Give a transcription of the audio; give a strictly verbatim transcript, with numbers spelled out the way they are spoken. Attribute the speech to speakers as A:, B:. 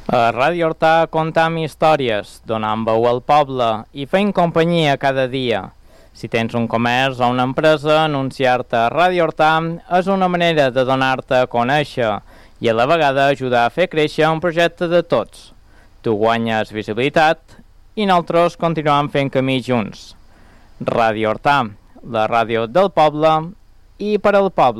A: A Ràdio Hortà contem històries, donant veu al poble i fent companyia cada dia. Si tens un comerç o una empresa, anunciar-te a Ràdio Hortà és una manera de donar-te a conèixer i a la vegada ajudar a fer créixer un projecte de tots. Tu guanyes visibilitat i nosaltres continuem fent camí junts. Ràdio Hortà, la ràdio del poble i per al poble.